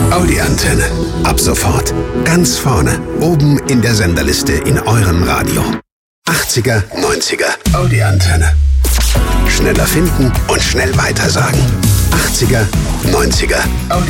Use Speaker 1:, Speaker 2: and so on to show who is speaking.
Speaker 1: Audi Antenne. Ab sofort ganz vorne, oben in der Senderliste in eurem Radio. 80er, 90er, Audi Antenne. Schneller finden und schnell weitersagen. 80er, 90er, Audi